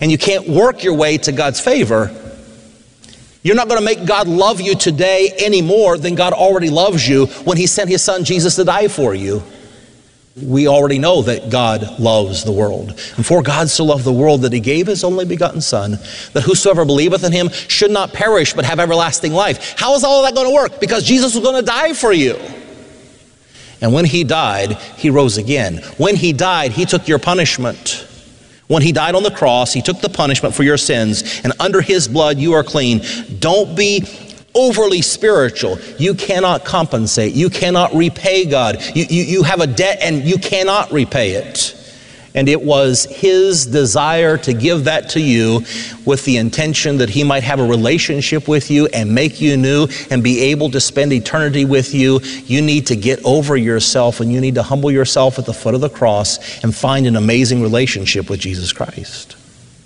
and you can't work your way to God's favor, you're not going to make God love you today any more than God already loves you when he sent his son Jesus to die for you. We already know that God loves the world. And for God so loved the world that he gave his only begotten son, that whosoever believeth in him should not perish but have everlasting life. How is all of that going to work? Because Jesus was going to die for you. And when he died, he rose again. When he died, he took your punishment. When he died on the cross, he took the punishment for your sins, and under his blood you are clean. Don't be overly spiritual. You cannot compensate. You cannot repay God. You have a debt and you cannot repay it. And it was his desire to give that to you with the intention that he might have a relationship with you and make you new and be able to spend eternity with you. You need to get over yourself, and you need to humble yourself at the foot of the cross and find an amazing relationship with Jesus Christ.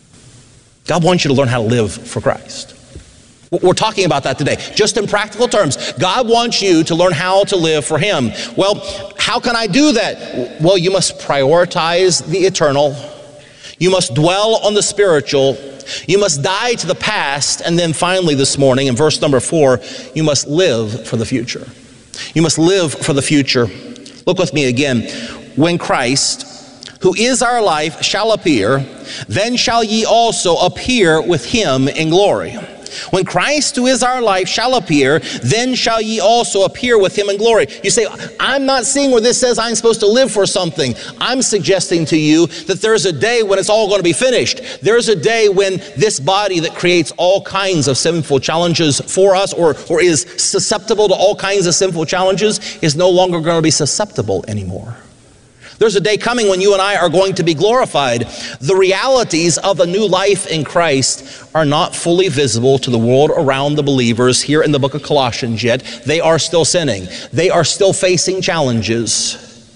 God wants you to learn how to live for Christ. We're talking about that today, just in practical terms. God wants you to learn how to live for him. Well, how can I do that? Well, you must prioritize the eternal. You must dwell on the spiritual. You must die to the past. And then finally this morning, in verse number 4, you must live for the future. You must live for the future. Look with me again. When Christ, who is our life, shall appear, then shall ye also appear with him in glory. When Christ, who is our life, shall appear, then shall ye also appear with him in glory. You say, I'm not seeing where this says I'm supposed to live for something. I'm suggesting to you that there's a day when it's all going to be finished. There's a day when this body that creates all kinds of sinful challenges for us, or is susceptible to all kinds of sinful challenges, is no longer going to be susceptible anymore. There's a day coming when you and I are going to be glorified. The realities of a new life in Christ are not fully visible to the world around the believers here in the book of Colossians yet. They are still sinning. They are still facing challenges.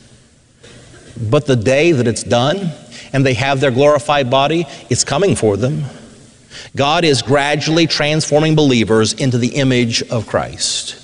But the day that it's done and they have their glorified body, it's coming for them. God is gradually transforming believers into the image of Christ.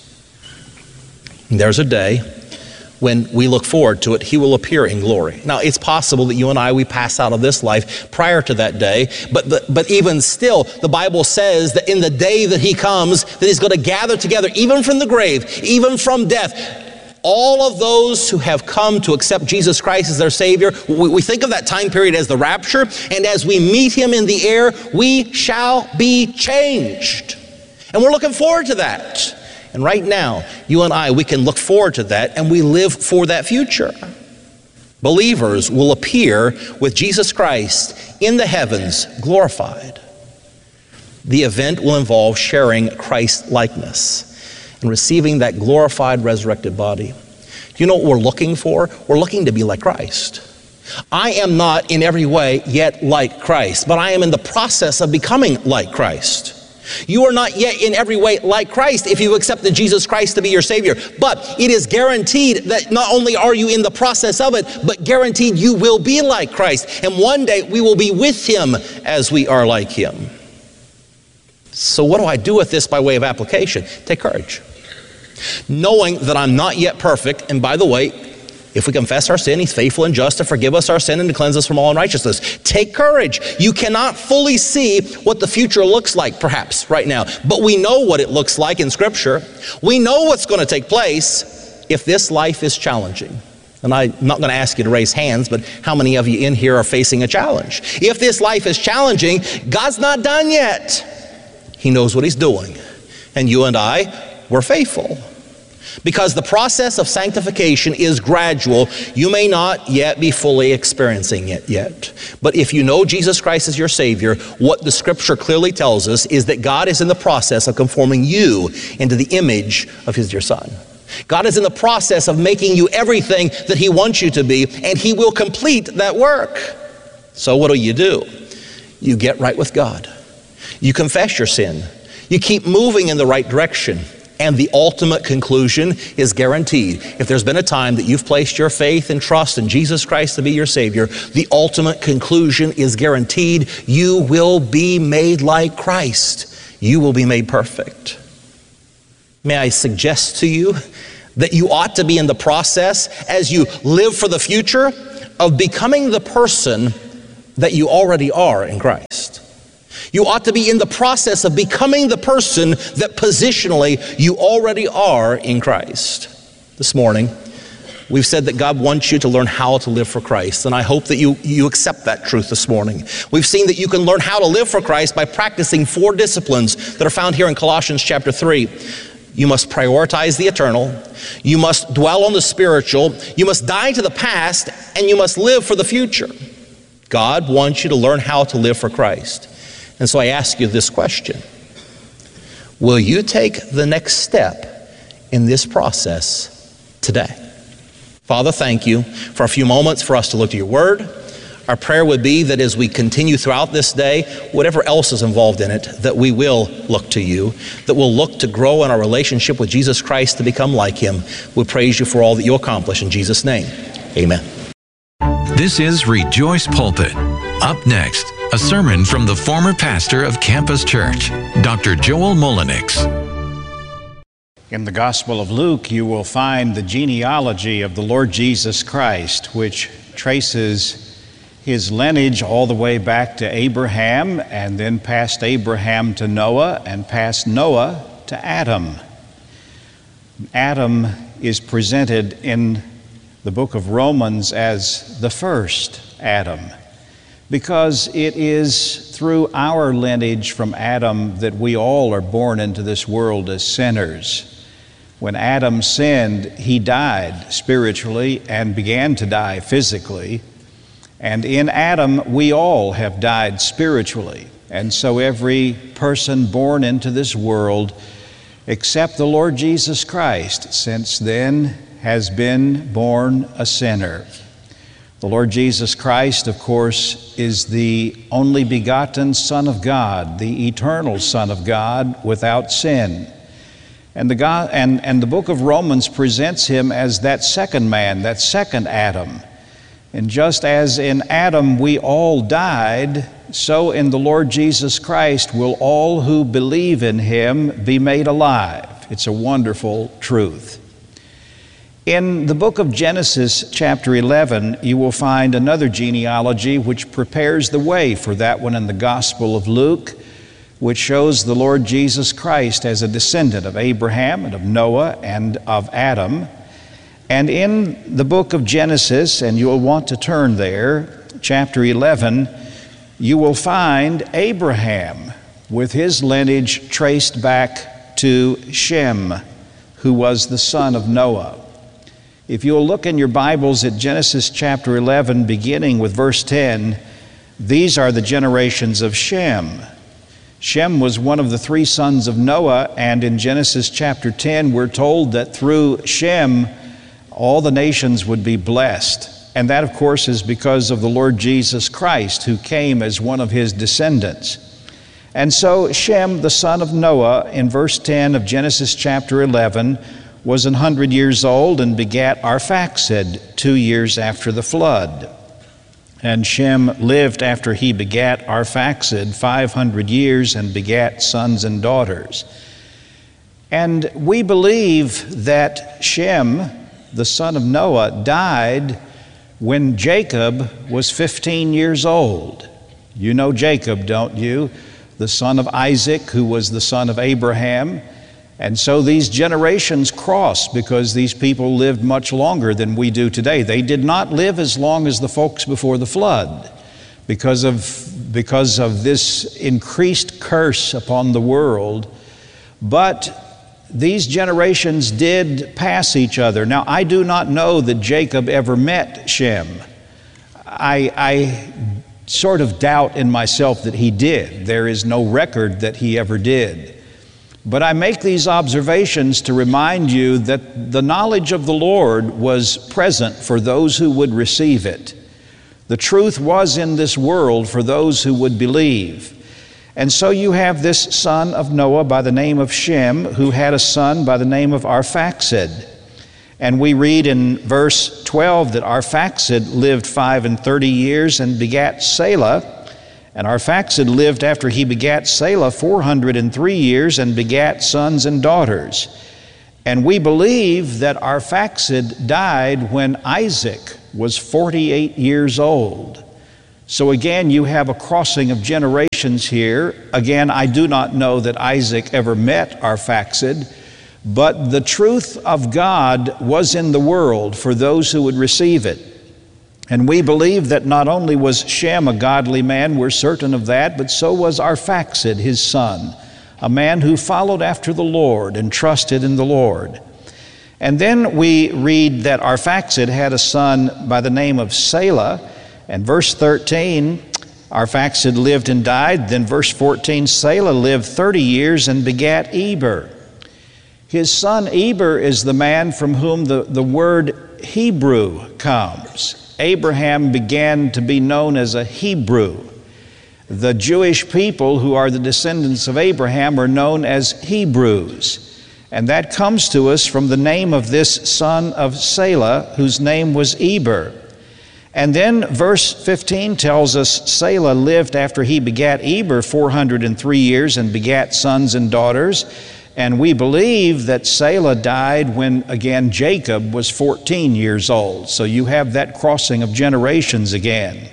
And there's a day when we look forward to it, he will appear in glory. Now, it's possible that you and I, we pass out of this life prior to that day, but even still, the Bible says that in the day that he comes, that he's going to gather together, even from the grave, even from death, all of those who have come to accept Jesus Christ as their Savior. We think of that time period as the rapture, and as we meet him in the air, we shall be changed. And we're looking forward to that. And right now, you and I, we can look forward to that, and we live for that future. Believers will appear with Jesus Christ in the heavens, glorified. The event will involve sharing Christ's likeness and receiving that glorified, resurrected body. Do you know what we're looking for? We're looking to be like Christ. I am not in every way yet like Christ, but I am in the process of becoming like Christ. You are not yet in every way like Christ if you accepted Jesus Christ to be your Savior. But it is guaranteed that not only are you in the process of it, but guaranteed you will be like Christ. And one day we will be with him as we are like him. So what do I do with this by way of application? Take courage. Knowing that I'm not yet perfect, and by the way, if we confess our sin, he's faithful and just to forgive us our sin and to cleanse us from all unrighteousness. Take courage. You cannot fully see what the future looks like, perhaps, right now. But we know what it looks like in Scripture. We know what's going to take place if this life is challenging. And I'm not going to ask you to raise hands, but how many of you in here are facing a challenge? If this life is challenging, God's not done yet. He knows what he's doing. And you and I, we're faithful. Because the process of sanctification is gradual, you may not yet be fully experiencing it yet. But if you know Jesus Christ as your Savior, what the Scripture clearly tells us is that God is in the process of conforming you into the image of his dear Son. God is in the process of making you everything that he wants you to be, and he will complete that work. So what do? You get right with God. You confess your sin. You keep moving in the right direction. And the ultimate conclusion is guaranteed. If there's been a time that you've placed your faith and trust in Jesus Christ to be your Savior, the ultimate conclusion is guaranteed. You will be made like Christ. You will be made perfect. May I suggest to you that you ought to be in the process, as you live for the future, of becoming the person that you already are in Christ. You ought to be in the process of becoming the person that positionally you already are in Christ. This morning, we've said that God wants you to learn how to live for Christ, and I hope that you accept that truth this morning. We've seen that you can learn how to live for Christ by practicing 4 disciplines that are found here in Colossians chapter 3. You must prioritize the eternal, you must dwell on the spiritual, you must die to the past, and you must live for the future. God wants you to learn how to live for Christ. And so I ask you this question: will you take the next step in this process today? Father, thank you for a few moments for us to look to your word. Our prayer would be that as we continue throughout this day, whatever else is involved in it, that we will look to you, that we'll look to grow in our relationship with Jesus Christ to become like him. We praise you for all that you accomplish in Jesus' name. Amen. This is Rejoice Pulpit. Up next, a sermon from the former pastor of Campus Church, Dr. Joel Mullenix. In the Gospel of Luke, you will find the genealogy of the Lord Jesus Christ, which traces his lineage all the way back to Abraham, and then past Abraham to Noah, and past Noah to Adam. Adam is presented in the book of Romans as the first Adam, because it is through our lineage from Adam that we all are born into this world as sinners. When Adam sinned, he died spiritually and began to die physically. And in Adam, we all have died spiritually. And so every person born into this world, except the Lord Jesus Christ, since then has been born a sinner. The Lord Jesus Christ, of course, is the only begotten Son of God, the eternal Son of God without sin. And the book of Romans presents him as that second man, that second Adam. And just as in Adam we all died, so in the Lord Jesus Christ will all who believe in him be made alive. It's a wonderful truth. In the book of Genesis, chapter 11, you will find another genealogy which prepares the way for that one in the Gospel of Luke, which shows the Lord Jesus Christ as a descendant of Abraham and of Noah and of Adam. And in the book of Genesis, and you'll want to turn there, chapter 11, you will find Abraham with his lineage traced back to Shem, who was the son of Noah. If you'll look in your Bibles at Genesis chapter 11, beginning with verse 10, these are the generations of Shem. Shem was one of the 3 sons of Noah, and in Genesis chapter 10, we're told that through Shem, all the nations would be blessed. And that, of course, is because of the Lord Jesus Christ, who came as one of his descendants. And so Shem, the son of Noah, in verse 10 of Genesis chapter 11, was 100 years old and begat Arphaxad 2 years after the flood. And Shem lived after he begat Arphaxad 500 years and begat sons and daughters. And we believe that Shem, the son of Noah, died when Jacob was 15 years old. You know Jacob, don't you? The son of Isaac, who was the son of Abraham. And so these generations cross because these people lived much longer than we do today. They did not live as long as the folks before the flood because of this increased curse upon the world. But these generations did pass each other. Now, I do not know that Jacob ever met Shem. I sort of doubt in myself that he did. There is no record that he ever did. But I make these observations to remind you that the knowledge of the Lord was present for those who would receive it. The truth was in this world for those who would believe. And so you have this son of Noah by the name of Shem, who had a son by the name of Arphaxad. And we read in verse 12 that Arphaxad lived 35 years and begat Salah. And Arphaxad lived after he begat Salah 403 years and begat sons and daughters. And we believe that Arphaxad died when Isaac was 48 years old. So again, you have a crossing of generations here. Again, I do not know that Isaac ever met Arphaxad, but the truth of God was in the world for those who would receive it. And we believe that not only was Shem a godly man, we're certain of that, but so was Arphaxad, his son, a man who followed after the Lord and trusted in the Lord. And then we read that Arphaxad had a son by the name of Salah. And verse 13, Arphaxad lived and died. Then verse 14, Salah lived 30 years and begat Eber. His son Eber is the man from whom the word Hebrew comes. Abraham began to be known as a Hebrew. The Jewish people who are the descendants of Abraham are known as Hebrews. And that comes to us from the name of this son of Salah, whose name was Eber. And then verse 15 tells us Salah lived after he begat Eber 403 years and begat sons and daughters. And we believe that Salah died when, again, Jacob was 14 years old. So you have that crossing of generations again.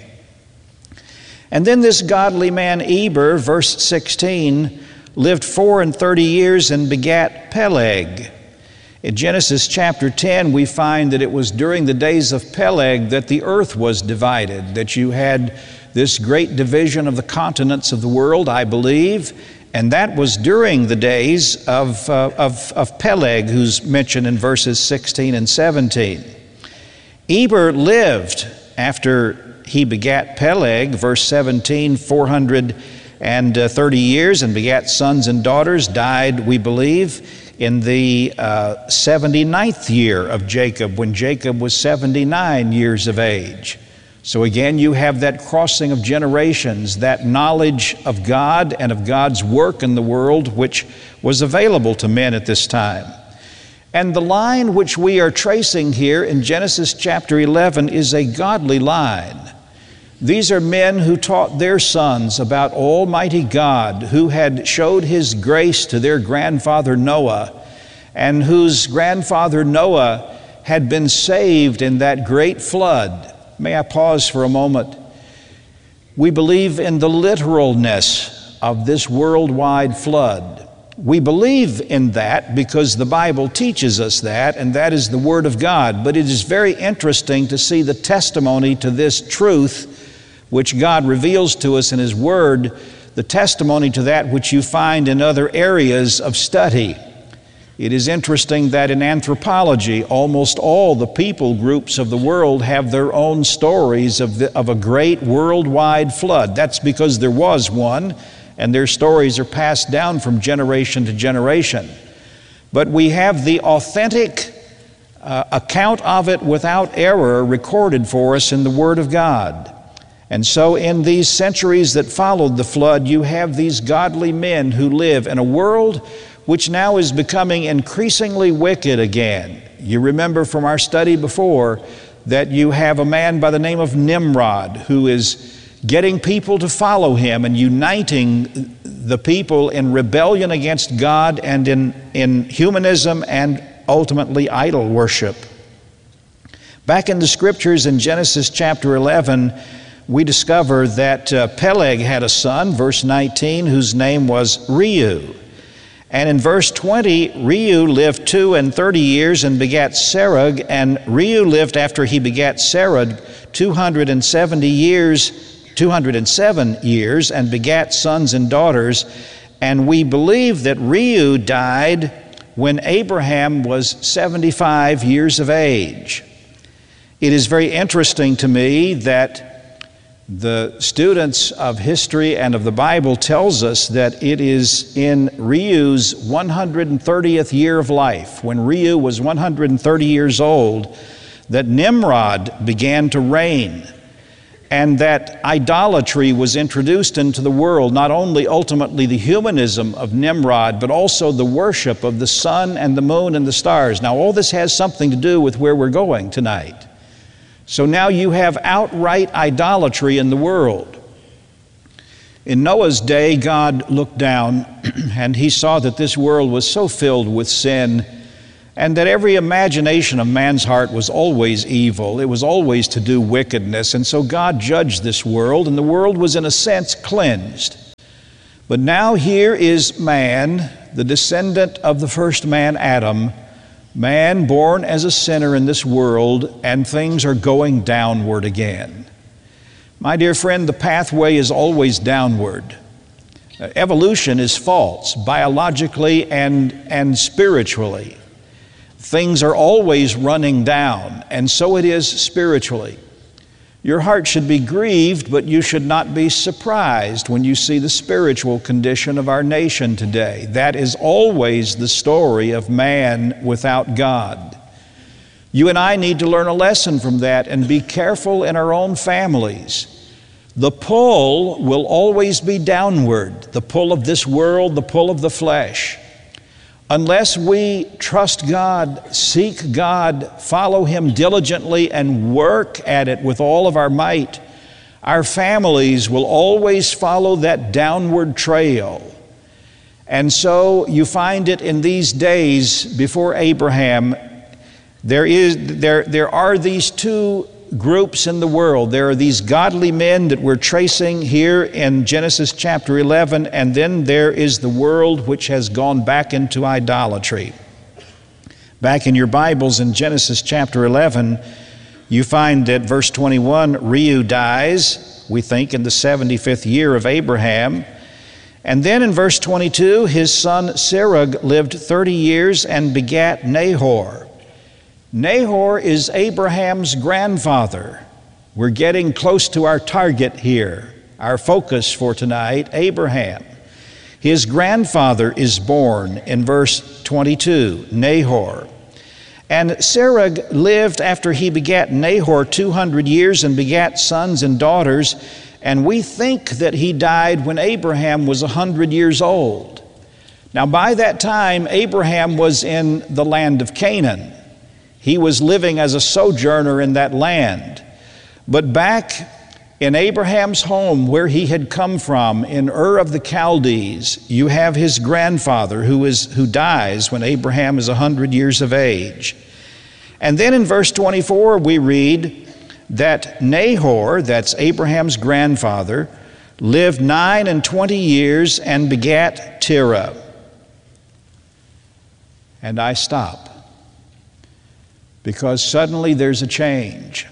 And then this godly man Eber, verse 16, lived 34 years and begat Peleg. In Genesis chapter 10, we find that it was during the days of Peleg that the earth was divided, that you had this great division of the continents of the world, I believe, and that was during the days of Peleg, who's mentioned in verses 16 and 17. Eber lived after he begat Peleg, verse 17, 430 years and begat sons and daughters, died, we believe, in the 79th year of Jacob, when Jacob was 79 years of age. So again, you have that crossing of generations, that knowledge of God and of God's work in the world, which was available to men at this time. And the line which we are tracing here in Genesis chapter 11 is a godly line. These are men who taught their sons about Almighty God, who had showed His grace to their grandfather Noah, and whose grandfather Noah had been saved in that great flood. May I pause for a moment? We believe in the literalness of this worldwide flood. We believe in that because the Bible teaches us that, and that is the Word of God. But it is very interesting to see the testimony to this truth which God reveals to us in His Word, the testimony to that which you find in other areas of study. It is interesting that in anthropology, almost all the people groups of the world have their own stories of a great worldwide flood. That's because there was one, and their stories are passed down from generation to generation. But we have the authentic account of it without error recorded for us in the Word of God. And so in these centuries that followed the flood, you have these godly men who live in a world which now is becoming increasingly wicked again. You remember from our study before that you have a man by the name of Nimrod who is getting people to follow him and uniting the people in rebellion against God and in humanism and ultimately idol worship. Back in the Scriptures in Genesis chapter 11, we discover that Peleg had a son, verse 19, whose name was Reu. And in verse 20, Reu lived 32 years and begat Serug, and Reu lived after he begat Serug 207 years and begat sons and daughters. And we believe that Reu died when Abraham was 75 years of age. It is very interesting to me that the students of history and of the Bible tells us that it is in Reu's 130th year of life, when Reu was 130 years old, that Nimrod began to reign, and that idolatry was introduced into the world, not only ultimately the humanism of Nimrod, but also the worship of the sun and the moon and the stars. Now, all this has something to do with where we're going tonight. So now you have outright idolatry in the world. In Noah's day, God looked down and He saw that this world was so filled with sin and that every imagination of man's heart was always evil. It was always to do wickedness, and so God judged this world, and the world was in a sense cleansed. But now here is man, the descendant of the first man, Adam, man born as a sinner in this world, and things are going downward again. My dear friend, the pathway is always downward. Evolution is false, biologically and spiritually. Things are always running down, and so it is spiritually. Your heart should be grieved, but you should not be surprised when you see the spiritual condition of our nation today. That is always the story of man without God. You and I need to learn a lesson from that and be careful in our own families. The pull will always be downward, the pull of this world, the pull of the flesh. Unless we trust God, seek God, follow Him diligently, and work at it with all of our might, our families will always follow that downward trail. And so you find it in these days before Abraham. There are these two groups in the world. There are these godly men that we're tracing here in Genesis chapter 11, and then there is the world which has gone back into idolatry. Back in your Bibles in Genesis chapter 11, you find that verse 21, Reu dies, we think in the 75th year of Abraham. And then in verse 22, his son Serug lived 30 years and begat Nahor. Nahor is Abraham's grandfather. We're getting close to our target here, our focus for tonight, Abraham. His grandfather is born in verse 22, Nahor. And Serug lived after he begat Nahor 200 years and begat sons and daughters, and we think that he died when Abraham was 100 years old. Now by that time, Abraham was in the land of Canaan. He was living as a sojourner in that land. But back in Abraham's home, where he had come from, in Ur of the Chaldees, you have his grandfather who dies when Abraham is 100 years of age. And then in verse 24, we read that Nahor, that's Abraham's grandfather, lived 29 years and begat Terah. And I stop, because suddenly there's a change.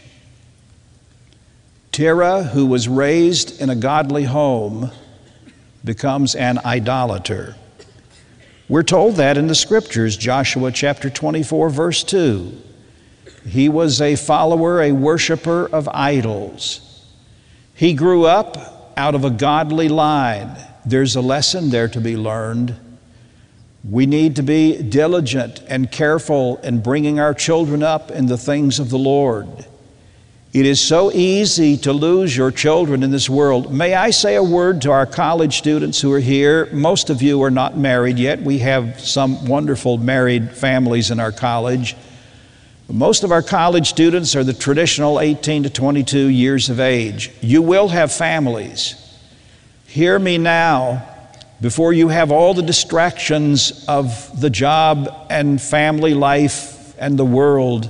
Terah, who was raised in a godly home, becomes an idolater. We're told that in the Scriptures, Joshua chapter 24, verse 2. He was a follower, a worshiper of idols. He grew up out of a godly line. There's a lesson there to be learned. We need to be diligent and careful in bringing our children up in the things of the Lord. It is so easy to lose your children in this world. May I say a word to our college students who are here? Most of you are not married yet. We have some wonderful married families in our college. Most of our college students are the traditional 18 to 22 years of age. You will have families. Hear me now, before you have all the distractions of the job and family life and the world.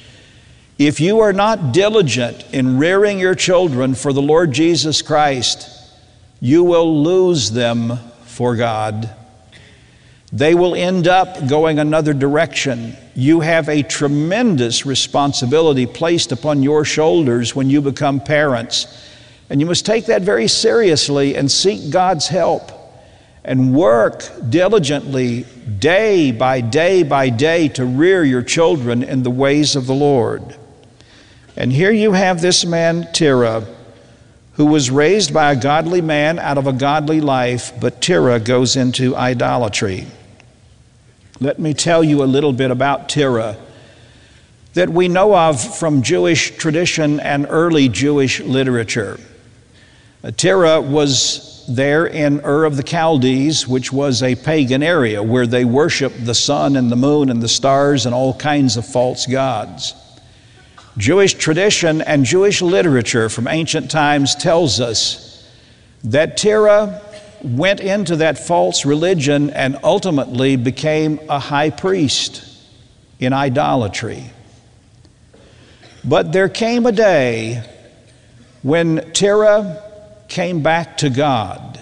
If you are not diligent in rearing your children for the Lord Jesus Christ, you will lose them for God. They will end up going another direction. You have a tremendous responsibility placed upon your shoulders when you become parents, and you must take that very seriously and seek God's help. And work diligently day by day to rear your children in the ways of the Lord. And here you have this man, Terah, who was raised by a godly man out of a godly life, but Terah goes into idolatry. Let me tell you a little bit about Terah that we know of from Jewish tradition and early Jewish literature. Terah was there in Ur of the Chaldees, which was a pagan area where they worshiped the sun and the moon and the stars and all kinds of false gods. Jewish tradition and Jewish literature from ancient times tells us that Terah went into that false religion and ultimately became a high priest. in idolatry. But there came a day when Terah came back to God.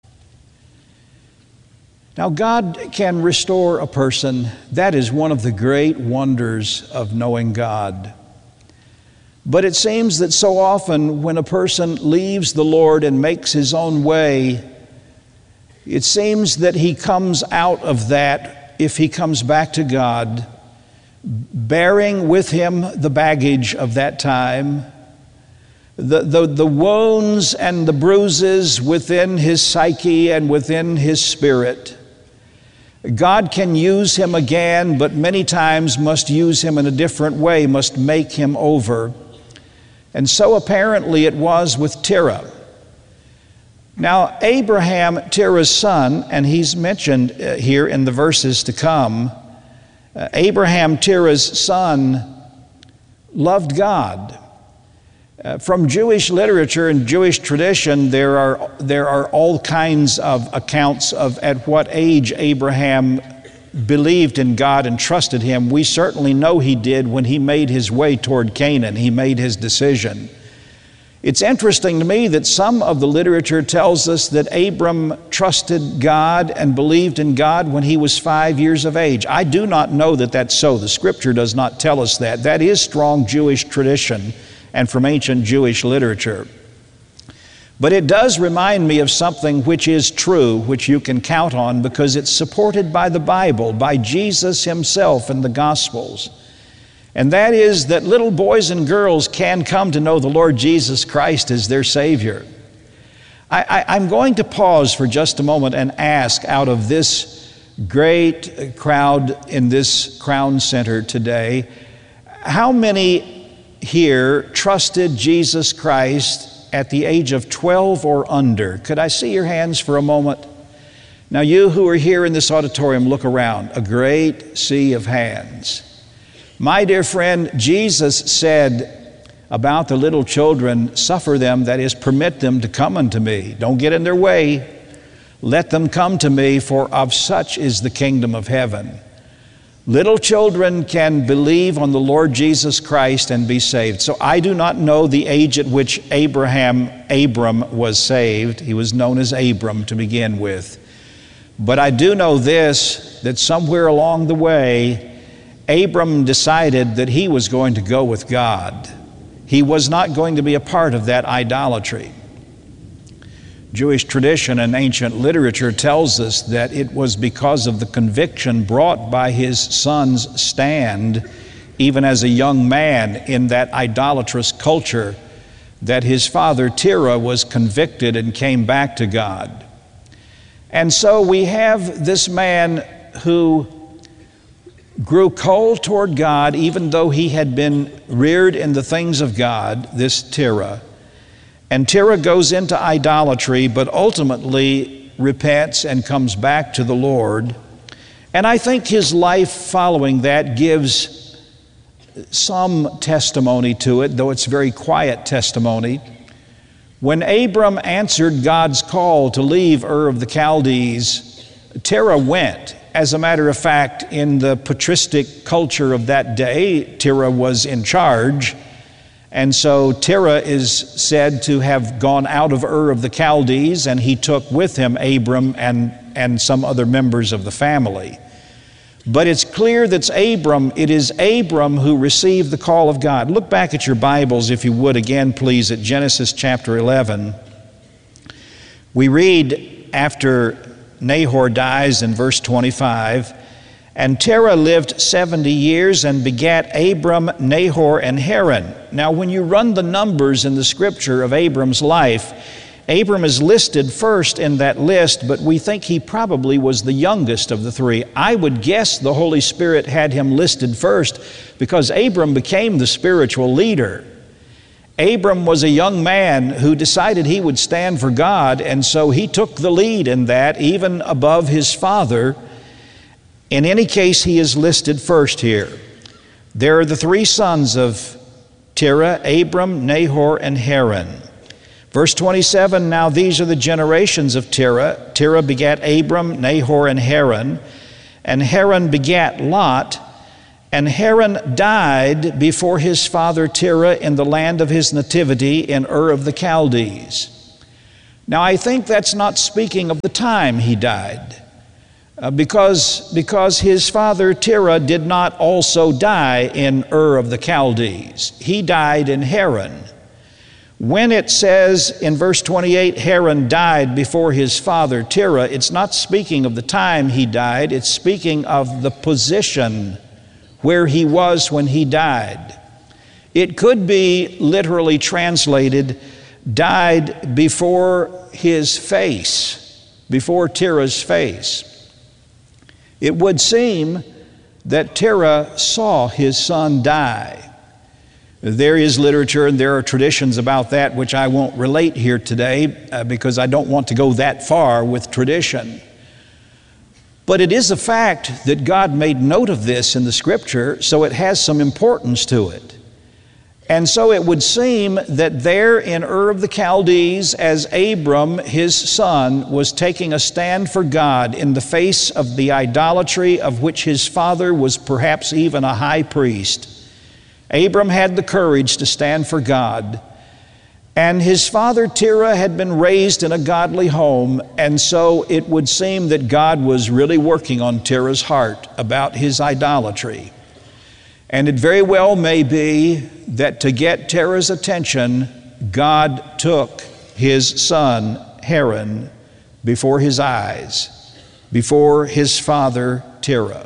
Now, God can restore a person. That is one of the great wonders of knowing God. But it seems that so often when a person leaves the Lord and makes his own way, it seems that he comes out of that, if he comes back to God, bearing with him the baggage of that time, the wounds and the bruises within his psyche and within his spirit. God can use him again, but many times must use him in a different way, must make him over. And so apparently it was with Terah. Now, Abraham, Terah's son, and he's mentioned here in the verses to come, Abraham, Terah's son, loved God. From Jewish literature and Jewish tradition, there are all kinds of accounts of at what age Abraham believed in God and trusted Him. We certainly know he did when he made his way toward Canaan. He made his decision. It's interesting to me that some of the literature tells us that Abram trusted God and believed in God when he was 5 years of age. I do not know that that's so. The Scripture does not tell us that. That is strong Jewish tradition and from ancient Jewish literature. But it does remind me of something which is true, which you can count on because it's supported by the Bible, by Jesus Himself in the Gospels. And that is that little boys and girls can come to know the Lord Jesus Christ as their Savior. I'm going to pause for just a moment and ask, out of this great crowd in this Crown Center today, how many here trusted Jesus Christ at the age of 12 or under? Could I see your hands for a moment? Now, you who are here in this auditorium, look around. A great sea of hands. My dear friend, Jesus said about the little children, suffer them, that is, permit them to come unto me. Don't get in their way. Let them come to me, for of such is the kingdom of heaven. Little children can believe on the Lord Jesus Christ and be saved. So I do not know the age at which Abram was saved. He was known as Abram to begin with. But I do know this, that somewhere along the way, Abram decided that he was going to go with God. He was not going to be a part of that idolatry. Jewish tradition and ancient literature tells us that it was because of the conviction brought by his son's stand, even as a young man in that idolatrous culture, that his father Terah was convicted and came back to God. And so we have this man who grew cold toward God, even though he had been reared in the things of God, this Terah. And Terah goes into idolatry, but ultimately repents and comes back to the Lord. And I think his life following that gives some testimony to it, though it's very quiet testimony. When Abram answered God's call to leave Ur of the Chaldees, Terah went. As a matter of fact, in the patristic culture of that day, Terah was in charge. And so Terah is said to have gone out of Ur of the Chaldees, and he took with him Abram and some other members of the family. But it's clear that it is Abram who received the call of God. Look back at your Bibles, if you would, again, please, at Genesis chapter 11. We read after Nahor dies in verse 25, and Terah lived 70 years and begat Abram, Nahor, and Haran. Now, when you run the numbers in the Scripture of Abram's life, Abram is listed first in that list, but we think he probably was the youngest of the three. I would guess the Holy Spirit had him listed first because Abram became the spiritual leader. Abram was a young man who decided he would stand for God, and so he took the lead in that, even above his father. In any case, he is listed first here. There are the three sons of Terah, Abram, Nahor, and Haran. Verse 27, now these are the generations of Terah. Terah begat Abram, Nahor, and Haran. And Haran begat Lot. And Haran died before his father Terah in the land of his nativity in Ur of the Chaldees. Now I think that's not speaking of the time he died, because his father Terah did not also die in Ur of the Chaldees. He died in Haran. When it says in verse 28, Haran died before his father Terah, it's not speaking of the time he died, it's speaking of the position where he was when he died. It could be literally translated, died before his face, before Terah's face. It would seem that Terah saw his son die. There is literature and there are traditions about that which I won't relate here today because I don't want to go that far with tradition. But it is a fact that God made note of this in the Scripture, so it has some importance to it. And so it would seem that there in Ur of the Chaldees, as Abram, his son, was taking a stand for God in the face of the idolatry of which his father was perhaps even a high priest, Abram had the courage to stand for God. And his father Terah had been raised in a godly home, and so it would seem that God was really working on Terah's heart about his idolatry. And it very well may be that to get Terah's attention, God took his son Haran before his eyes, before his father Terah.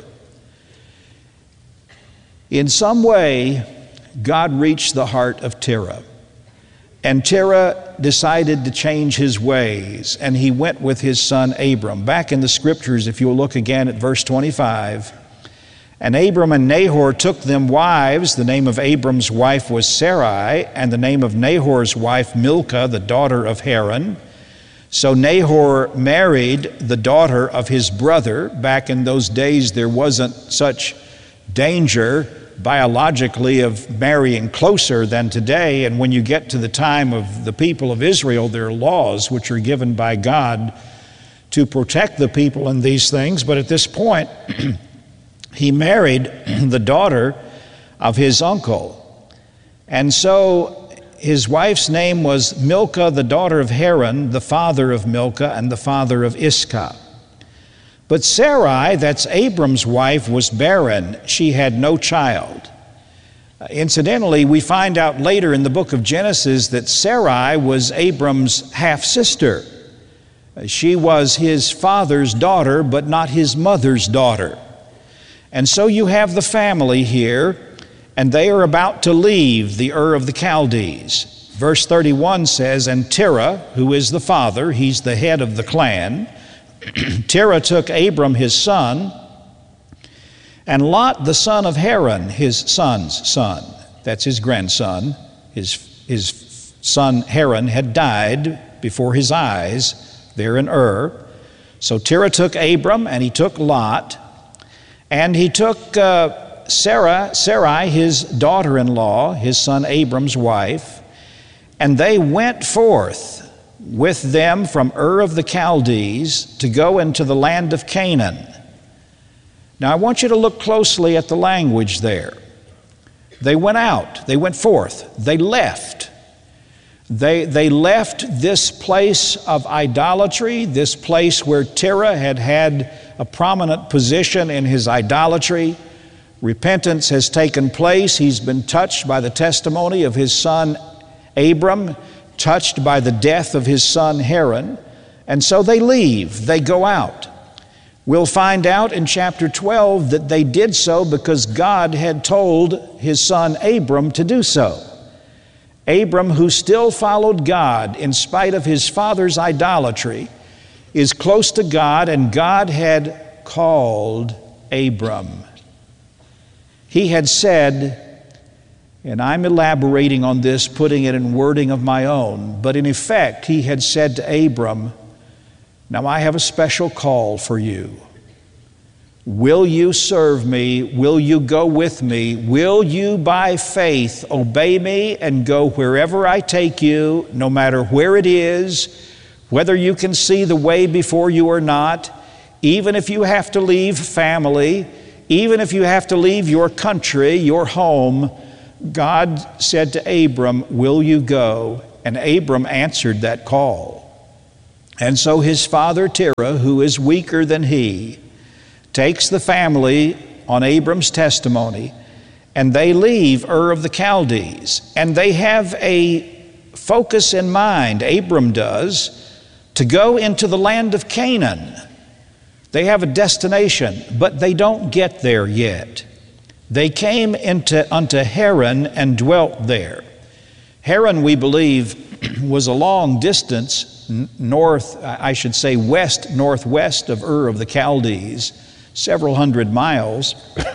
In some way, God reached the heart of Terah. And Terah decided to change his ways, and he went with his son Abram. Back in the Scriptures, if you'll look again at verse 25, and Abram and Nahor took them wives. The name of Abram's wife was Sarai, and the name of Nahor's wife Milcah, the daughter of Haran. So Nahor married the daughter of his brother. Back in those days, there wasn't such danger biologically of marrying closer than today, and when you get to the time of the people of Israel, there are laws which are given by God to protect the people in these things. But at this point, he married the daughter of his uncle. And so his wife's name was Milcah, the daughter of Haran, the father of Milcah and the father of Iscah. But Sarai, that's Abram's wife, was barren. She had no child. Incidentally, we find out later in the book of Genesis that Sarai was Abram's half-sister. She was his father's daughter, but not his mother's daughter. And so you have the family here, and they are about to leave the Ur of the Chaldees. Verse 31 says, and Terah, who is the father, he's the head of the clan, Terah took Abram his son, and Lot the son of Haran, his son's son, that's his grandson, his son Haran had died before his eyes there in Ur. So Terah took Abram, and he took Lot, and he took Sarai, his daughter-in-law, his son Abram's wife, and they went forth with them from Ur of the Chaldees to go into the land of Canaan. Now I want you to look closely at the language there. They went out, they went forth, they left. They left this place of idolatry, this place where Terah had a prominent position in his idolatry. Repentance has taken place. He's been touched by the testimony of his son Abram, touched by the death of his son Haran, and so they leave, they go out. We'll find out in chapter 12 that they did so because God had told his son Abram to do so. Abram, who still followed God in spite of his father's idolatry, is close to God, and God had called Abram. He had said, and I'm elaborating on this, putting it in wording of my own, but in effect, he had said to Abram, now I have a special call for you. Will you serve me? Will you go with me? Will you by faith obey me and go wherever I take you, no matter where it is, whether you can see the way before you or not, even if you have to leave family, even if you have to leave your country, your home, God said to Abram, will you go? And Abram answered that call. And so his father Terah, who is weaker than he, takes the family on Abram's testimony, and they leave Ur of the Chaldees. And they have a focus in mind, Abram does, to go into the land of Canaan. They have a destination, but they don't get there yet. They came unto Haran and dwelt there. Haran, we believe, was a long distance west-northwest of Ur of the Chaldees, several hundred miles.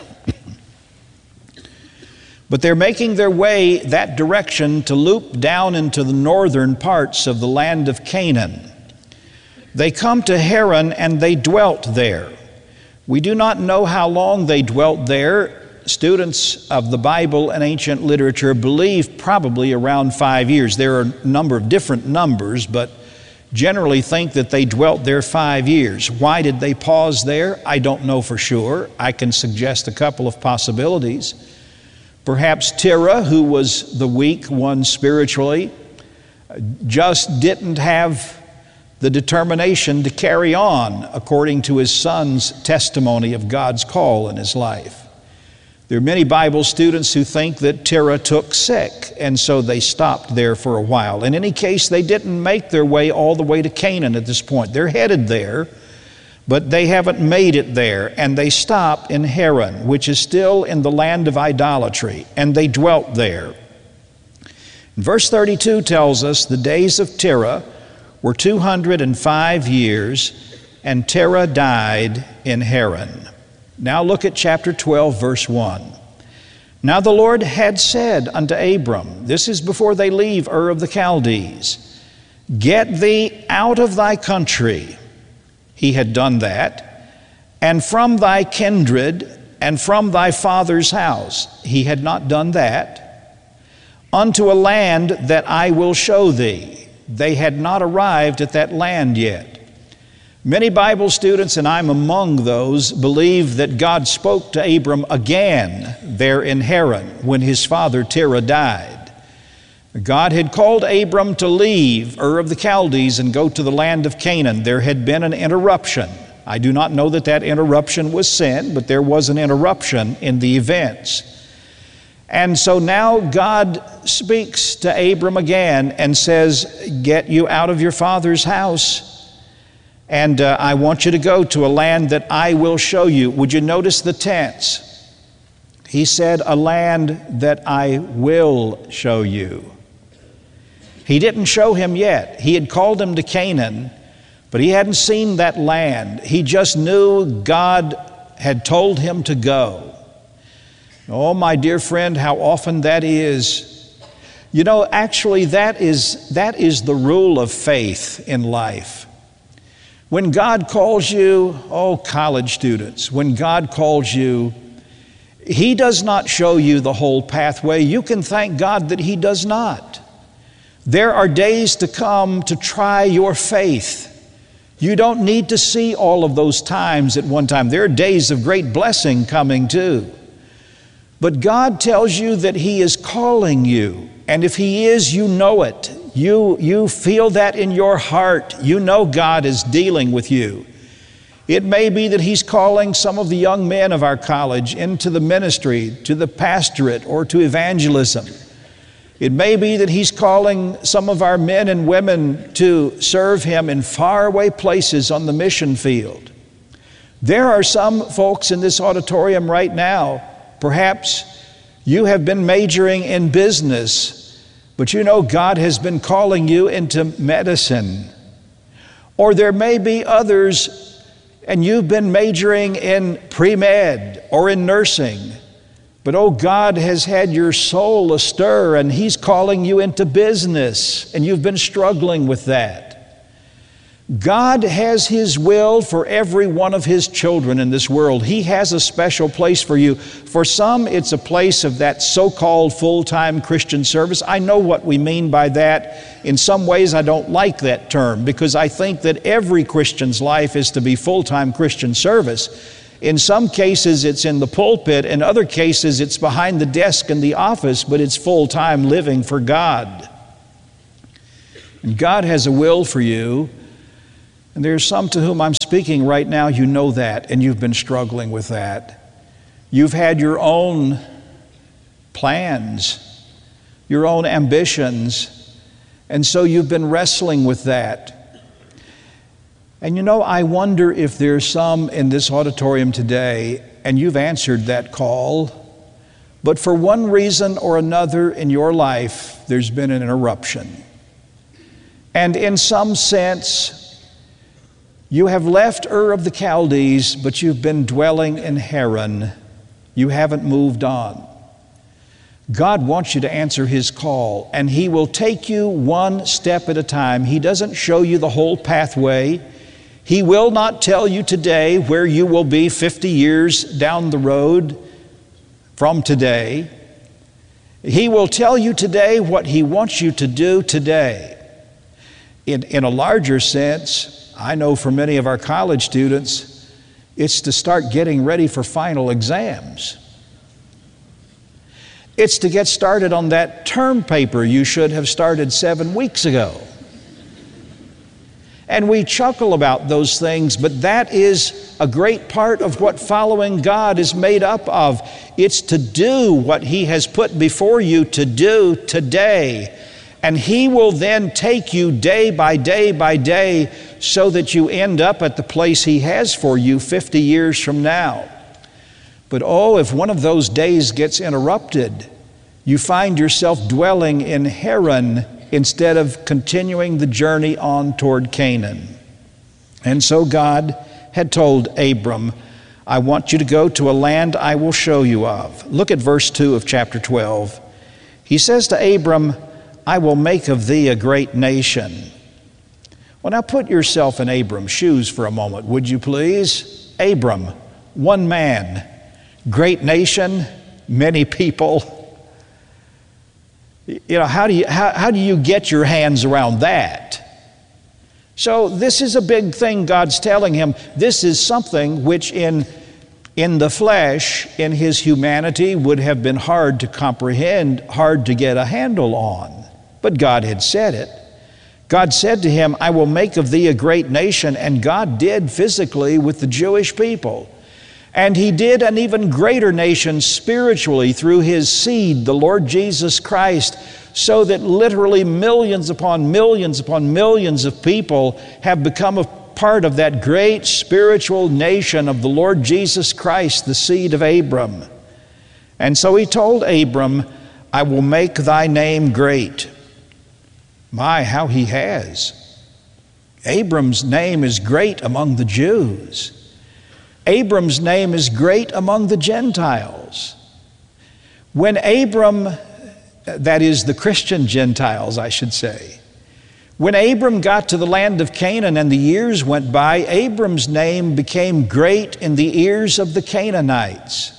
But they're making their way that direction to loop down into the northern parts of the land of Canaan. They come to Haran and they dwelt there. We do not know how long they dwelt there. Students of the Bible and ancient literature believe probably around 5 years. There are a number of different numbers, but generally think that they dwelt there 5 years. Why did they pause there? I don't know for sure. I can suggest a couple of possibilities. Perhaps Terah, who was the weak one spiritually, just didn't have the determination to carry on according to his son's testimony of God's call in his life. There are many Bible students who think that Terah took sick, and so they stopped there for a while. In any case, they didn't make their way all the way to Canaan at this point. They're headed there, but they haven't made it there, and they stop in Haran, which is still in the land of idolatry, and they dwelt there. Verse 32 tells us the days of Terah were 205 years, and Terah died in Haran. Now look at chapter 12, verse 1. Now the Lord had said unto Abram, this is before they leave Ur of the Chaldees, get thee out of thy country. He had done that. And from thy kindred and from thy father's house. He had not done that. Unto a land that I will show thee. They had not arrived at that land yet. Many Bible students, and I'm among those, believe that God spoke to Abram again there in Haran when his father Terah died. God had called Abram to leave Ur of the Chaldees and go to the land of Canaan. There had been an interruption. I do not know that that interruption was sin, but there was an interruption in the events. And so now God speaks to Abram again and says, get you out of your father's house, and I want you to go to a land that I will show you. Would you notice the tense? He said, a land that I will show you. He didn't show him yet. He had called him to Canaan, but he hadn't seen that land. He just knew God had told him to go. Oh, my dear friend, how often that is. You know, actually, that is the rule of faith in life. When God calls you, oh, college students, when God calls you, He does not show you the whole pathway. You can thank God that He does not. There are days to come to try your faith. You don't need to see all of those times at one time. There are days of great blessing coming too. But God tells you that He is calling you. And if He is, you know it. You feel that in your heart. You know God is dealing with you. It may be that He's calling some of the young men of our college into the ministry, to the pastorate, or to evangelism. It may be that He's calling some of our men and women to serve Him in faraway places on the mission field. There are some folks in this auditorium right now, perhaps you have been majoring in business, but you know God has been calling you into medicine. Or there may be others, and you've been majoring in pre-med or in nursing, but oh, God has had your soul astir, and He's calling you into business, and you've been struggling with that. God has His will for every one of His children in this world. He has a special place for you. For some, it's a place of that so-called full-time Christian service. I know what we mean by that. In some ways, I don't like that term, because I think that every Christian's life is to be full-time Christian service. In some cases, it's in the pulpit. In other cases, it's behind the desk in the office, but it's full-time living for God. And God has a will for you. And there's some to whom I'm speaking right now, you know that, and you've been struggling with that. You've had your own plans, your own ambitions, and so you've been wrestling with that. And you know, I wonder if there's some in this auditorium today, and you've answered that call, but for one reason or another in your life, there's been an interruption. And in some sense, you have left Ur of the Chaldees, but you've been dwelling in Haran. You haven't moved on. God wants you to answer His call, and He will take you one step at a time. He doesn't show you the whole pathway. He will not tell you today where you will be 50 years down the road from today. He will tell you today what He wants you to do today. In a larger sense, I know for many of our college students, it's to start getting ready for final exams. It's to get started on that term paper you should have started 7 weeks ago. And we chuckle about those things, but that is a great part of what following God is made up of. It's to do what He has put before you to do today. And He will then take you day by day by day so that you end up at the place He has for you 50 years from now. But oh, if one of those days gets interrupted, you find yourself dwelling in Haran instead of continuing the journey on toward Canaan. And so God had told Abram, I want you to go to a land I will show you of. Look at verse 2 of chapter 12. He says to Abram, I will make of thee a great nation. Well, now put yourself in Abram's shoes for a moment, would you please? Abram, one man, great nation, many people. You know, how do you get your hands around that? So this is a big thing God's telling him. This is something which in the flesh, in His humanity, would have been hard to comprehend, hard to get a handle on. But God had said it. God said to him, I will make of thee a great nation, and God did physically with the Jewish people. And He did an even greater nation spiritually through His seed, the Lord Jesus Christ, so that literally millions upon millions upon millions of people have become a part of that great spiritual nation of the Lord Jesus Christ, the seed of Abram. And so He told Abram, I will make thy name great. My, how He has. Abram's name is great among the Jews. Abram's name is great among the Gentiles. When Abram, that is the Christian Gentiles, I should say, when Abram got to the land of Canaan and the years went by, Abram's name became great in the ears of the Canaanites.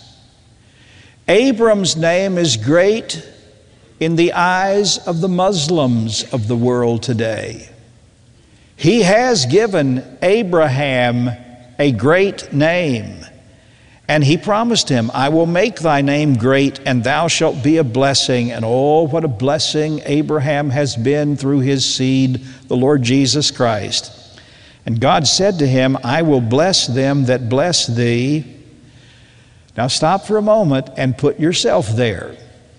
Abram's name is great in the eyes of the Muslims of the world today. He has given Abraham a great name, and He promised him, I will make thy name great, and thou shalt be a blessing. And oh, what a blessing Abraham has been through his seed, the Lord Jesus Christ. And God said to him, I will bless them that bless thee. Now stop for a moment and put yourself there.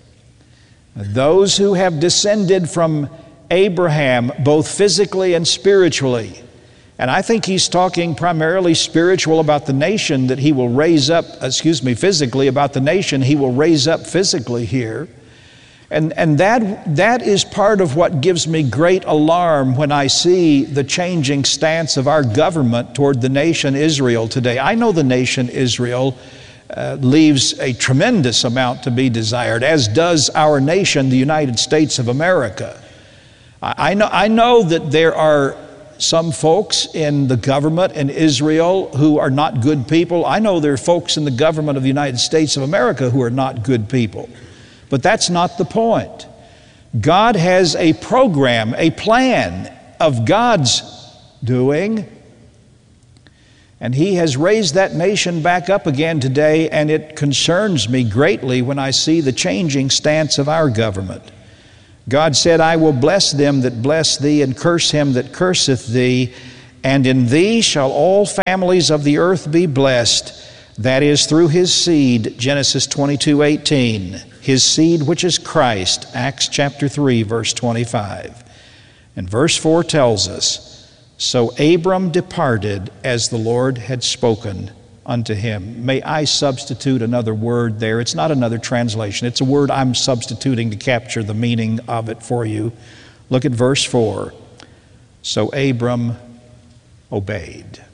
Those who have descended from Abraham, both physically and spiritually, and I think he's talking primarily spiritual about the nation that He will raise up, physically about the nation He will raise up physically here. And that is part of what gives me great alarm when I see the changing stance of our government toward the nation Israel today. I know the nation Israel leaves a tremendous amount to be desired, as does our nation, the United States of America. I know that there are some folks in the government in Israel who are not good people. I know there are folks in the government of the United States of America who are not good people. But that's not the point. God has a program, a plan of God's doing. And He has raised that nation back up again today, and it concerns me greatly when I see the changing stance of our government. God said, I will bless them that bless thee, and curse him that curseth thee, and in thee shall all families of the earth be blessed. That is through his seed, Genesis 22:18. His seed, which is Christ, Acts chapter 3, verse 25. And verse 4 tells us, so Abram departed as the Lord had spoken unto him. May I substitute another word there? It's not another translation. It's a word I'm substituting to capture the meaning of it for you. Look at verse 4. So Abram obeyed.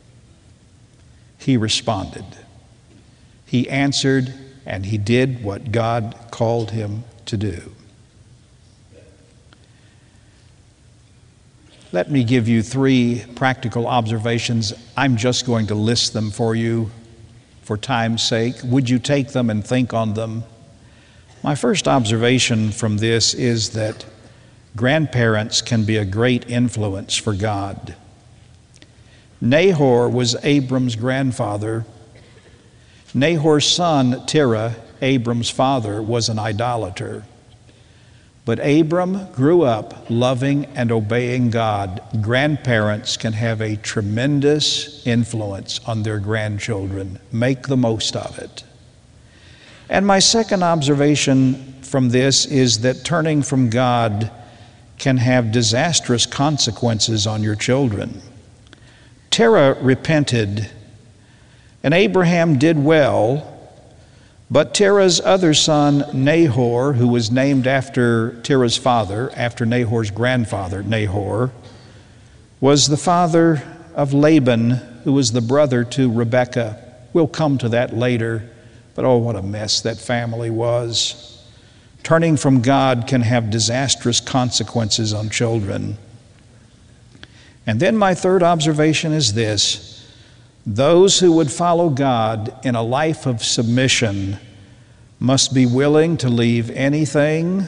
He responded. He answered, and he did what God called him to do. Let me give you 3 practical observations. I'm just going to list them for you for time's sake. Would you take them and think on them? My first observation from this is that grandparents can be a great influence for God. Nahor was Abram's grandfather. Nahor's son, Terah, Abram's father, was an idolater. But Abram grew up loving and obeying God. Grandparents can have a tremendous influence on their grandchildren. Make the most of it. And my second observation from this is that turning from God can have disastrous consequences on your children. Terah repented, and Abraham did well. But Terah's other son, Nahor, who was named after Terah's father, after Nahor's grandfather, Nahor, was the father of Laban, who was the brother to Rebekah. We'll come to that later, but oh, what a mess that family was. Turning from God can have disastrous consequences on children. And then my third observation is this. Those who would follow God in a life of submission must be willing to leave anything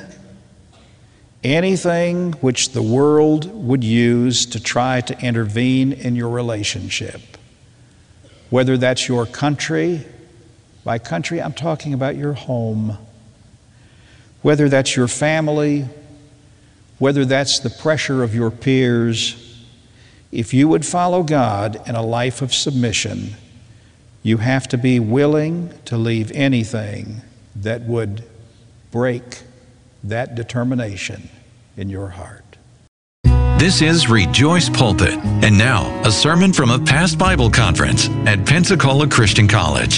which the world would use to try to intervene in your relationship. Whether that's your country, by country I'm talking about your home, whether that's your family, whether that's the pressure of your peers. If you would follow God in a life of submission, you have to be willing to leave anything that would break that determination in your heart. This is Rejoice Pulpit. And now, a sermon from a past Bible conference at Pensacola Christian College.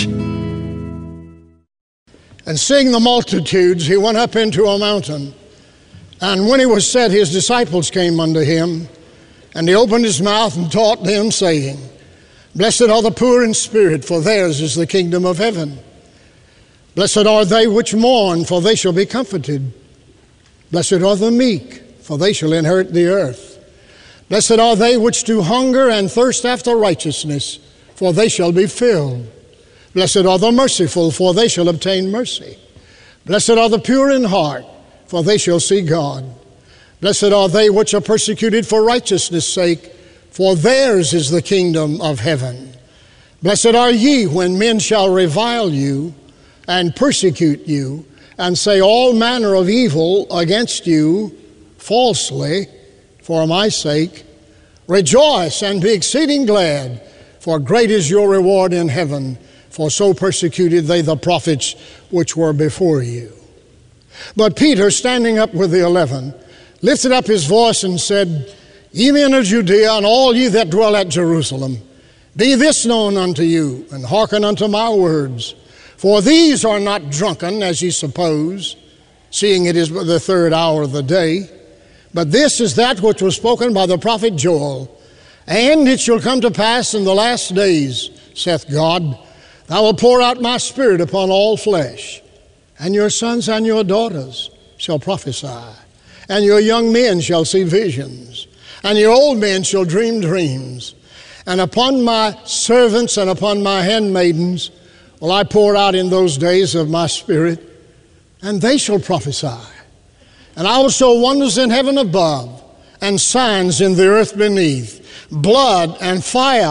And seeing the multitudes, he went up into a mountain. And when he was set, his disciples came unto him. And he opened his mouth and taught them, saying, Blessed are the poor in spirit, for theirs is the kingdom of heaven. Blessed are they which mourn, for they shall be comforted. Blessed are the meek, for they shall inherit the earth. Blessed are they which do hunger and thirst after righteousness, for they shall be filled. Blessed are the merciful, for they shall obtain mercy. Blessed are the pure in heart, for they shall see God. Blessed are they which are persecuted for righteousness' sake, for theirs is the kingdom of heaven. Blessed are ye when men shall revile you and persecute you, and say all manner of evil against you falsely for my sake. Rejoice and be exceeding glad, for great is your reward in heaven, for so persecuted they the prophets which were before you. But Peter, standing up with the 11, lifted up his voice and said, Ye men of Judea, and all ye that dwell at Jerusalem, be this known unto you, and hearken unto my words. For these are not drunken, as ye suppose, seeing it is but the 3rd hour of the day. But this is that which was spoken by the prophet Joel. And it shall come to pass in the last days, saith God, that I will pour out my spirit upon all flesh, and your sons and your daughters shall prophesy. And your young men shall see visions, and your old men shall dream dreams. And upon my servants and upon my handmaidens will I pour out in those days of my spirit, and they shall prophesy. And I will show wonders in heaven above, and signs in the earth beneath, blood and fire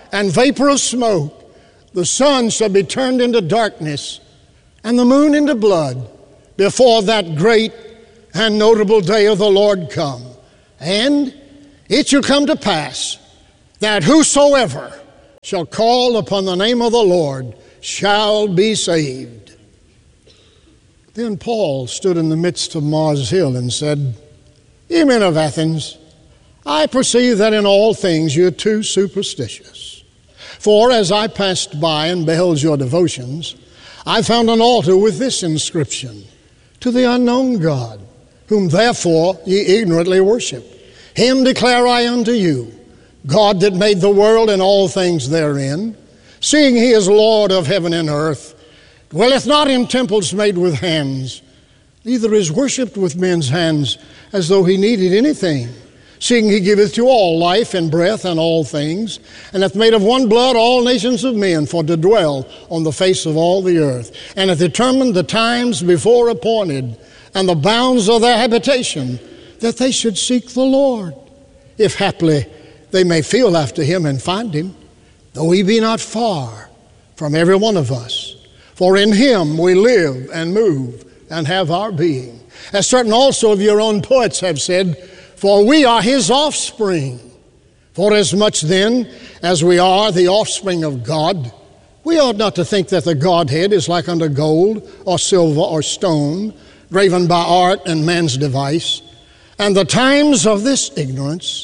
and vapor of smoke, the sun shall be turned into darkness, and the moon into blood, before that great and notable day of the Lord come. And it shall come to pass that whosoever shall call upon the name of the Lord shall be saved. Then Paul stood in the midst of Mars Hill and said, Ye men of Athens, I perceive that in all things you are too superstitious. For as I passed by and beheld your devotions, I found an altar with this inscription, To the unknown God, whom therefore ye ignorantly worship. Him declare I unto you, God that made the world and all things therein, seeing he is Lord of heaven and earth, dwelleth not in temples made with hands, neither is worshipped with men's hands as though he needed anything, seeing he giveth to all life and breath and all things, and hath made of one blood all nations of men for to dwell on the face of all the earth, and hath determined the times before appointed and the bounds of their habitation, that they should seek the Lord, if haply they may feel after him and find him, though he be not far from every one of us. For in him we live and move and have our being. As certain also of your own poets have said, for we are his offspring. For as much then as we are the offspring of God, we ought not to think that the Godhead is like unto gold or silver or stone, graven by art and man's device. And the times of this ignorance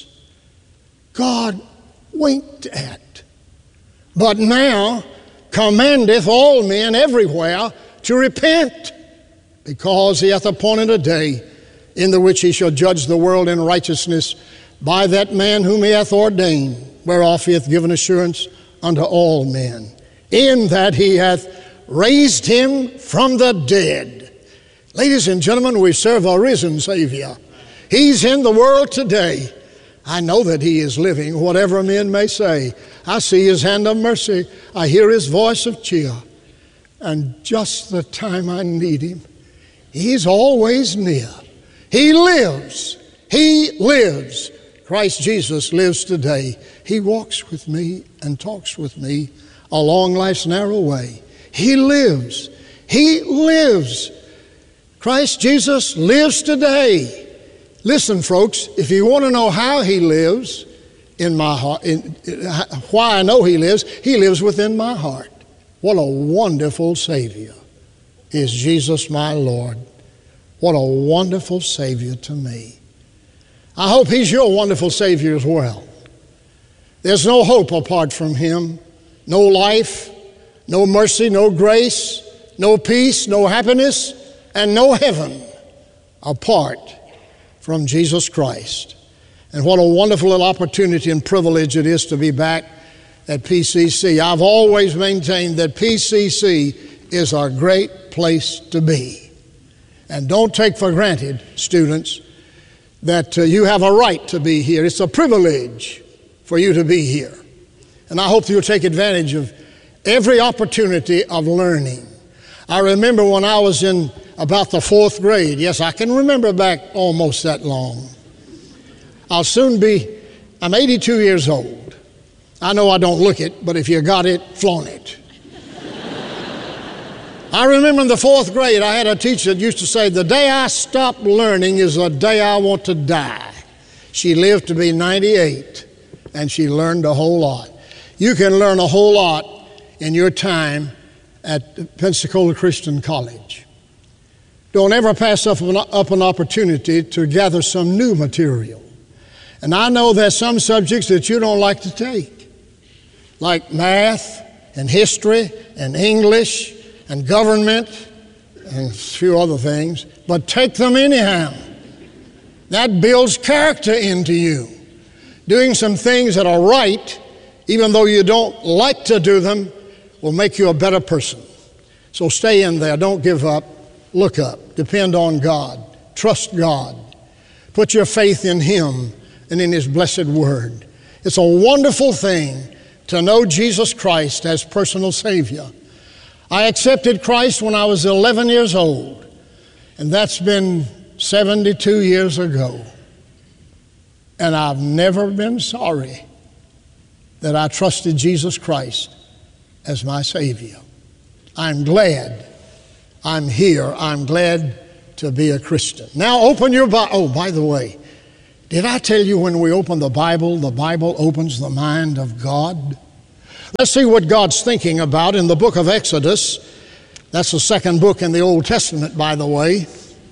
God winked at, but now commandeth all men everywhere to repent, because he hath appointed a day in the which he shall judge the world in righteousness by that man whom he hath ordained, whereof he hath given assurance unto all men, in that he hath raised him from the dead. Ladies and gentlemen, we serve a risen Savior. He's in the world today. I know that he is living, whatever men may say. I see his hand of mercy. I hear his voice of cheer. And just the time I need him, he's always near. He lives. He lives. Christ Jesus lives today. He walks with me and talks with me along life's narrow way. He lives. He lives. Christ Jesus lives today. Listen, folks, if you want to know how he lives in my heart, why I know he lives within my heart. What a wonderful Savior is Jesus my Lord. What a wonderful Savior to me. I hope he's your wonderful Savior as well. There's no hope apart from him. No life, no mercy, no grace, no peace, no happiness, and no heaven apart from Jesus Christ. And what a wonderful little opportunity and privilege it is to be back at PCC. I've always maintained that PCC is a great place to be. And don't take for granted, students, that you have a right to be here. It's a privilege for you to be here. And I hope you'll take advantage of every opportunity of learning. I remember when I was in about the 4th grade. Yes, I can remember back almost that long. I'm 82 years old. I know I don't look it, but if you got it, flaunt it. I remember in the 4th grade, I had a teacher that used to say, the day I stop learning is the day I want to die. She lived to be 98, and she learned a whole lot. You can learn a whole lot in your time at Pensacola Christian College. Don't ever pass up an opportunity to gather some new material. And I know there's some subjects that you don't like to take, like math and history and English and government and a few other things, but take them anyhow. That builds character into you. Doing some things that are right, even though you don't like to do them, will make you a better person. So stay in there. Don't give up. Look up. Depend on God. Trust God. Put your faith in Him and in His blessed Word. It's a wonderful thing to know Jesus Christ as personal Savior. I accepted Christ when I was 11 years old, and that's been 72 years ago. And I've never been sorry that I trusted Jesus Christ as my Savior. I'm glad I'm here. I'm glad to be a Christian. Now open your Bible. Oh, by the way, did I tell you when we open the Bible opens the mind of God? Let's see what God's thinking about in the book of Exodus. That's the second book in the Old Testament, by the way.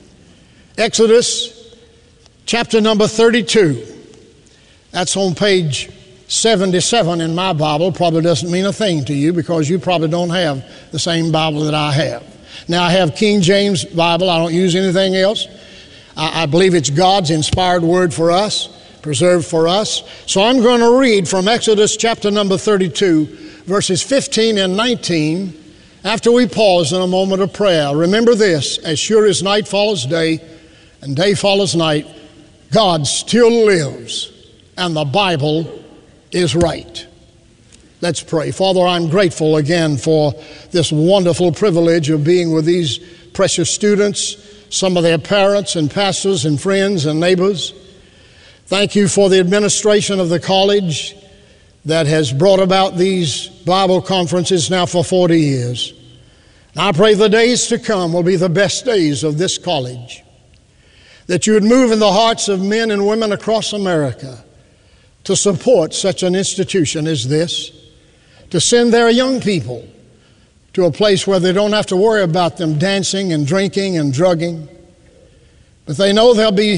Exodus chapter number 32. That's on page 77 in my Bible. Probably doesn't mean a thing to you because you probably don't have the same Bible that I have. Now, I have King James Bible. I don't use anything else. I believe it's God's inspired word for us, preserved for us. So I'm going to read from Exodus chapter number 32, verses 15 and 19, after we pause in a moment of prayer. Remember this: as sure as night follows day and day follows night, God still lives and the Bible is right. Let's pray. Father, I'm grateful again for this wonderful privilege of being with these precious students, some of their parents and pastors and friends and neighbors. Thank you for the administration of the college that has brought about these Bible conferences now for 40 years. And I pray the days to come will be the best days of this college, that you would move in the hearts of men and women across America to support such an institution as this, to send their young people to a place where they don't have to worry about them dancing and drinking and drugging, but they know they'll be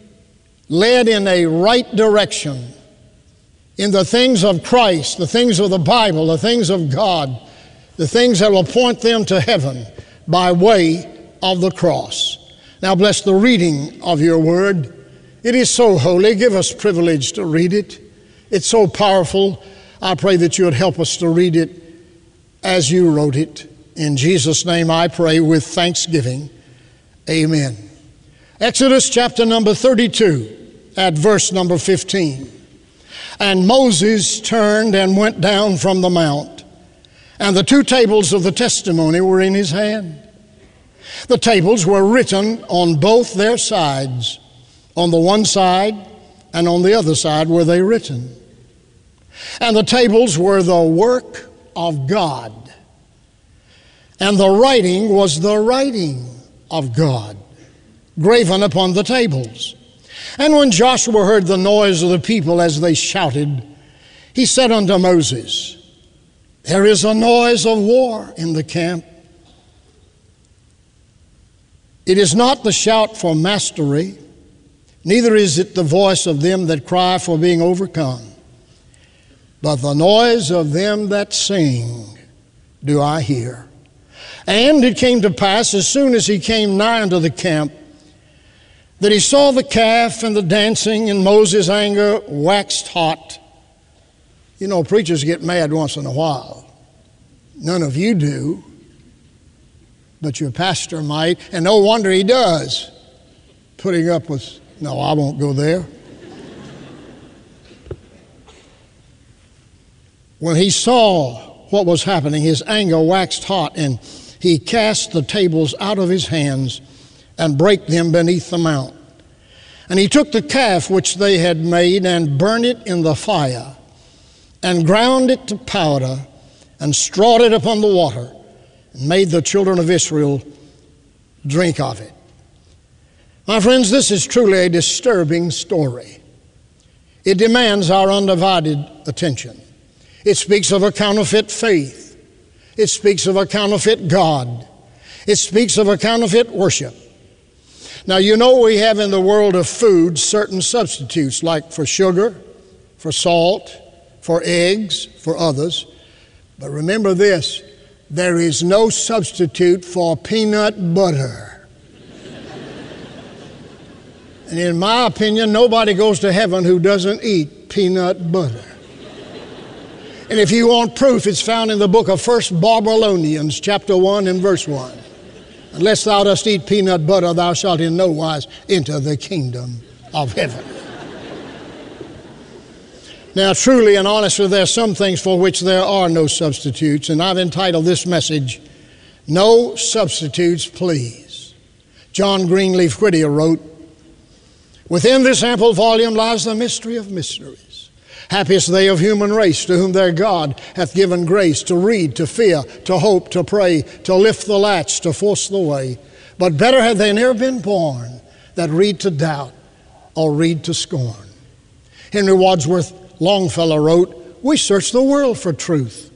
led in a right direction in the things of Christ, the things of the Bible, the things of God, the things that will point them to heaven by way of the cross. Now bless the reading of your word. It is so holy. Give us privilege to read it. It's so powerful. I pray that you would help us to read it as you wrote it. In Jesus' name I pray with thanksgiving. Amen. Exodus chapter number 32 at verse number 15. And Moses turned and went down from the mount, and the two tables of the testimony were in his hand. The tables were written on both their sides. On the one side and on the other side were they written. And the tables were the work of God, and the writing was the writing of God, graven upon the tables. And when Joshua heard the noise of the people as they shouted, he said unto Moses, there is a noise of war in the camp. It is not the shout for mastery, neither is it the voice of them that cry for being overcome, but the noise of them that sing do I hear. And it came to pass, as soon as he came nigh unto the camp, that he saw the calf and the dancing, and Moses' anger waxed hot. You know, preachers get mad once in a while. None of you do, but your pastor might, and no wonder he does. Putting up with, no, I won't go there. When he saw what was happening, his anger waxed hot, and he cast the tables out of his hands and brake them beneath the mount. And he took the calf which they had made and burned it in the fire, and ground it to powder, and strawed it upon the water, and made the children of Israel drink of it. My friends, this is truly a disturbing story. It demands our undivided attention. It speaks of a counterfeit faith. It speaks of a counterfeit God. It speaks of a counterfeit worship. Now, you know we have in the world of food certain substitutes, like for sugar, for salt, for eggs, for others. But remember this, there is no substitute for peanut butter. And in my opinion, nobody goes to heaven who doesn't eat peanut butter. And if you want proof, it's found in the book of 1 Babylonians, chapter 1 and verse 1. Unless thou dost eat peanut butter, thou shalt in no wise enter the kingdom of heaven. Now, truly and honestly, there are some things for which there are no substitutes, and I've entitled this message, No Substitutes, Please. John Greenleaf Whittier wrote, within this ample volume lies the mystery of mysteries. Happiest they of human race, to whom their God hath given grace to read, to fear, to hope, to pray, to lift the latch, to force the way. But better had they ne'er been born that read to doubt or read to scorn. Henry Wadsworth Longfellow wrote, "We search the world for truth,